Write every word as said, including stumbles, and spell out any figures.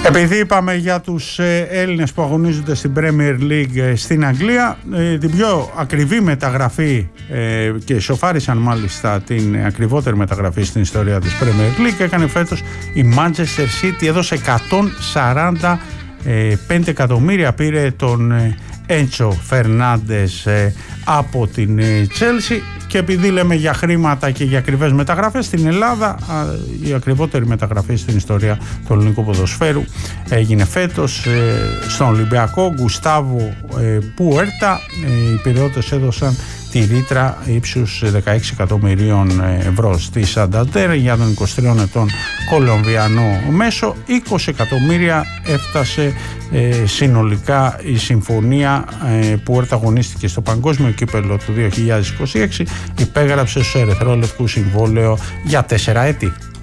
Επειδή είπαμε για τους Έλληνες που αγωνίζονται στην Premier League στην Αγγλία, την πιο ακριβή μεταγραφή και σοφάρισαν μάλιστα την ακριβότερη μεταγραφή στην ιστορία της Premier League, έκανε φέτος η Manchester City, έδωσε εκατόν σαράντα πέντε εκατομμύρια, πήρε τον Έντσο Φερνάντες από την Chelsea. Και επειδή λέμε για χρήματα και για ακριβές μεταγραφές, στην Ελλάδα η ακριβότερη μεταγραφή στην ιστορία του ελληνικού ποδοσφαίρου έγινε φέτος στον Ολυμπιακό. Γκουστάβο Πουέρτα. Οι Πειραιώτες έδωσαν τη ρήτρα ύψους δεκαέξι εκατομμυρίων ευρώ στη Σανταντέρ για τον είκοσι τριών ετών Κολομβιανό μέσο. είκοσι εκατομμύρια έφτασε ε, συνολικά η συμφωνία ε, που αγωνίστηκε στο Παγκόσμιο Κύπελλο του δύο χιλιάδες είκοσι έξι. Υπέγραψε στο ερυθρόλευκο συμβόλαιο για τέσσερα έτη.